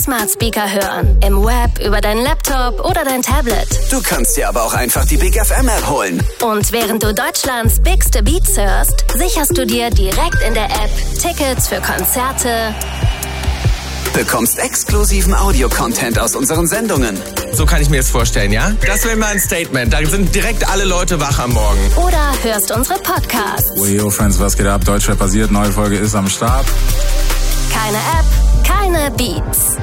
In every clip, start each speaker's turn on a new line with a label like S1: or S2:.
S1: Smart Speaker hören. Im Web, über deinen Laptop oder dein Tablet.
S2: Du kannst dir aber auch einfach die Big FM App holen.
S1: Und während du Deutschlands bigste Beats hörst, sicherst du dir direkt in der App Tickets für Konzerte,
S2: Bekommst exklusiven Audio-Content aus unseren Sendungen.
S3: So kann ich mir das vorstellen, ja? Das wäre mal ein Statement. Da sind direkt alle Leute wach am Morgen.
S1: oder hörst unsere Podcasts.
S4: Yo, Friends, was geht ab? Deutschrap passiert, neue Folge ist am Start.
S1: Keine App, keine Beats.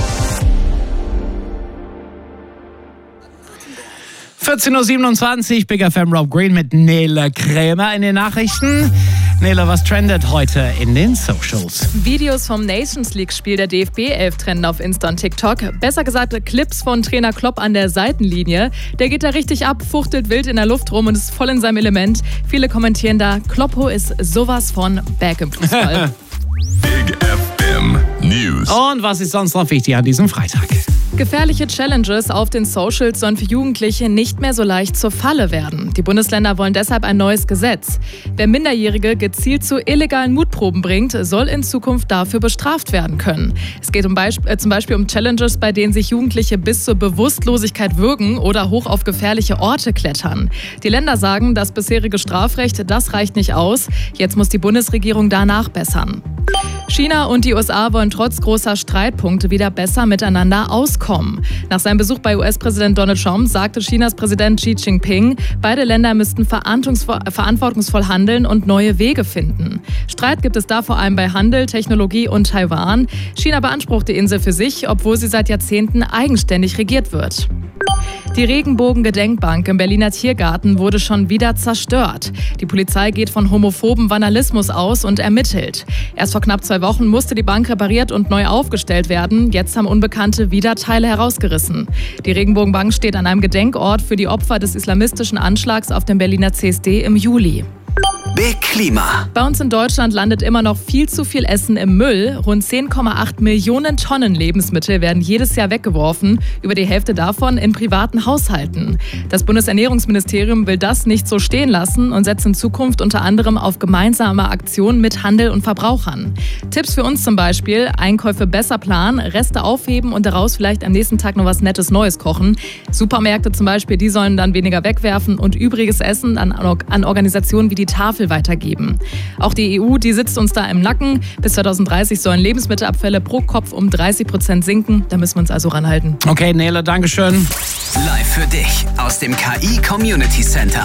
S5: 14.27 Uhr, Big FM Rob Green mit Nele Krämer in den Nachrichten. Nele, was trendet heute in den Socials?
S6: Videos vom Nations League-Spiel der DFB-11 trennen auf Insta und TikTok. Besser gesagt, Clips von Trainer Klopp an der Seitenlinie. Der geht da richtig ab, fuchtelt wild in der Luft rum und ist voll in seinem Element. Viele kommentieren da, Kloppo ist sowas von back im Fußball.
S7: Big FM News.
S5: Und was ist sonst noch wichtig an diesem Freitag?
S6: Gefährliche Challenges auf den Socials sollen für Jugendliche nicht mehr so leicht zur Falle werden. Die Bundesländer wollen deshalb ein neues Gesetz. Wer Minderjährige gezielt zu illegalen Mutproben bringt, soll in Zukunft dafür bestraft werden können. Es geht zum Beispiel um Challenges, bei denen sich Jugendliche bis zur Bewusstlosigkeit würgen oder hoch auf gefährliche Orte klettern. Die Länder sagen, das bisherige Strafrecht, das reicht nicht aus. Jetzt muss die Bundesregierung da nachbessern. China und die USA wollen trotz großer Streitpunkte wieder besser miteinander auskommen. Nach seinem Besuch bei US-Präsident Donald Trump sagte Chinas Präsident Xi Jinping, beide Länder müssten verantwortungsvoll handeln und neue Wege finden. Streit gibt es da vor allem bei Handel, Technologie und Taiwan. China beansprucht die Insel für sich, obwohl sie seit Jahrzehnten eigenständig regiert wird. Die Regenbogen-Gedenkbank im Berliner Tiergarten wurde schon wieder zerstört. Die Polizei geht von homophoben Vandalismus aus und ermittelt. Erst vor knapp 2 Wochen musste die Bank repariert und neu aufgestellt werden. Jetzt haben Unbekannte wieder Teile herausgerissen. Die Regenbogenbank steht an einem Gedenkort für die Opfer des islamistischen Anschlags auf dem Berliner CSD im Juli.
S2: Big Klima.
S6: Bei uns in Deutschland landet immer noch viel zu viel Essen im Müll. Rund 10,8 Millionen Tonnen Lebensmittel werden jedes Jahr weggeworfen. Über die Hälfte davon in privaten Haushalten. Das Bundesernährungsministerium will das nicht so stehen lassen und setzt in Zukunft unter anderem auf gemeinsame Aktionen mit Handel und Verbrauchern. Tipps für uns zum Beispiel: Einkäufe besser planen, Reste aufheben und daraus vielleicht am nächsten Tag noch was Nettes Neues kochen. Supermärkte zum Beispiel, die sollen dann weniger wegwerfen und übriges Essen an Organisationen wie die Tafel weitergeben. Auch die EU, die sitzt uns da im Nacken. Bis 2030 sollen Lebensmittelabfälle pro Kopf um 30% sinken. Da müssen wir uns also ranhalten.
S5: Okay, Nele, Dankeschön.
S2: Live für dich aus dem KI Community Center.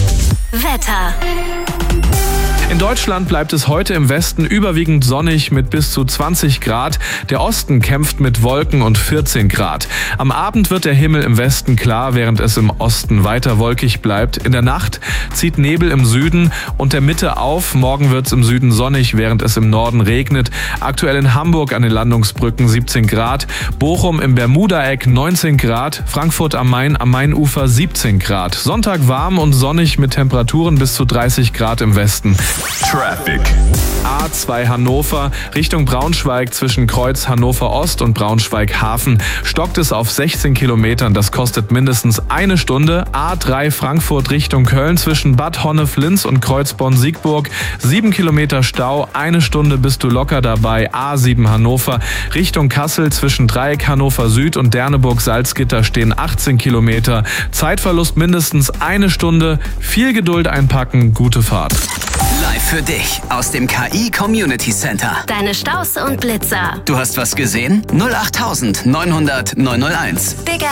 S1: Wetter.
S8: In Deutschland bleibt es heute im Westen überwiegend sonnig mit bis zu 20 Grad. Der Osten kämpft mit Wolken und 14 Grad. Am Abend wird der Himmel im Westen klar, während es im Osten weiter wolkig bleibt. In der Nacht zieht Nebel im Süden und der Mitte auf. Morgen wird es im Süden sonnig, während es im Norden regnet. Aktuell in Hamburg an den Landungsbrücken 17 Grad. Bochum im Bermudaeck 19 Grad. Frankfurt am Main am Mainufer 17 Grad. Sonntag warm und sonnig mit Temperaturen bis zu 30 Grad im Westen.
S7: Traffic.
S8: A2 Hannover Richtung Braunschweig zwischen Kreuz Hannover Ost und Braunschweig Hafen stockt es auf 16 Kilometern. Das kostet mindestens 1 Stunde. A3 Frankfurt Richtung Köln zwischen Bad Honnef-Linz und Kreuz Bonn-Siegburg 7 Kilometer Stau. 1 Stunde bist du locker dabei. A7 Hannover Richtung Kassel zwischen Dreieck Hannover Süd und Derneburg-Salzgitter stehen 18 Kilometer. Zeitverlust mindestens 1 Stunde. Viel Geduld einpacken. Gute Fahrt.
S2: Live für dich aus dem KI Community Center.
S1: Deine Staus und Blitzer.
S2: Du hast was gesehen? 08900 901.
S1: Big